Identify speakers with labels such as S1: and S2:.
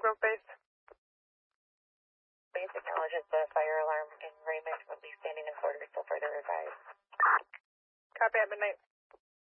S1: Grove Base.
S2: Base acknowledges the fire alarm in Raymond will be standing in quarters till further advised.
S1: Copy at midnight.